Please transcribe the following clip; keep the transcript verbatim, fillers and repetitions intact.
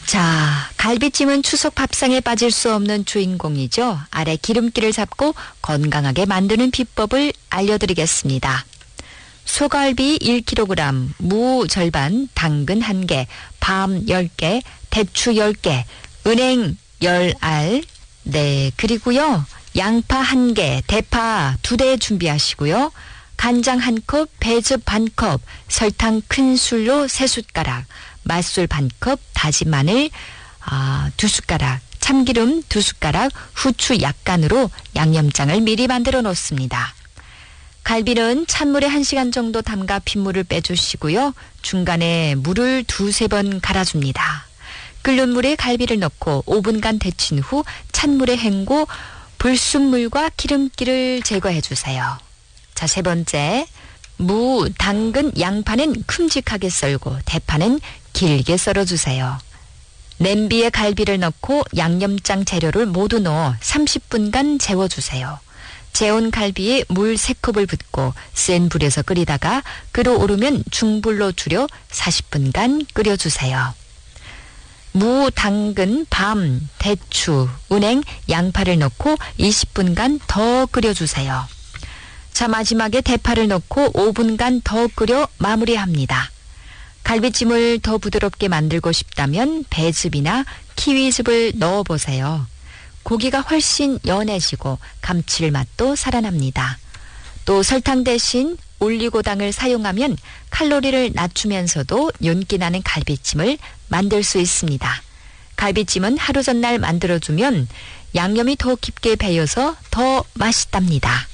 자, 갈비찜은 추석 밥상에 빠질 수 없는 주인공이죠. 아래 기름기를 잡고 건강하게 만드는 비법을 알려드리겠습니다. 소갈비 일 킬로그램, 무 절반, 당근 한 개, 밤 열 개, 대추 열 개, 은행 열 알, 네, 그리고요, 양파 한 개, 대파 두 대 준비하시고요. 간장 한 컵, 배즙 반 컵, 설탕 큰 술로 세 숟가락, 맛술 반 컵, 다진 마늘 아, 두 숟가락, 참기름 두 숟가락, 후추 약간으로 양념장을 미리 만들어 놓습니다. 갈비는 찬물에 한 시간 정도 담가 핏물을 빼주시고요. 중간에 물을 두세 번 갈아줍니다. 끓는 물에 갈비를 넣고 오 분간 데친 후 찬물에 헹고 불순물과 기름기를 제거해 주세요. 자, 세 번째, 무, 당근, 양파는 큼직하게 썰고 대파는 길게 썰어주세요. 냄비에 갈비를 넣고 양념장 재료를 모두 넣어 삼십 분간 재워주세요. 재운 갈비에 물 세 컵을 붓고 센 불에서 끓이다가 끓어오르면 중불로 줄여 사십 분간 끓여주세요. 무, 당근, 밤, 대추, 은행, 양파를 넣고 이십 분간 더 끓여주세요. 자, 마지막에 대파를 넣고 오 분간 더 끓여 마무리합니다. 갈비찜을 더 부드럽게 만들고 싶다면 배즙이나 키위즙을 넣어보세요. 고기가 훨씬 연해지고 감칠맛도 살아납니다. 또 설탕 대신 올리고당을 사용하면 칼로리를 낮추면서도 윤기 나는 갈비찜을 만들 수 있습니다. 갈비찜은 하루 전날 만들어주면 양념이 더 깊게 배여서 더 맛있답니다.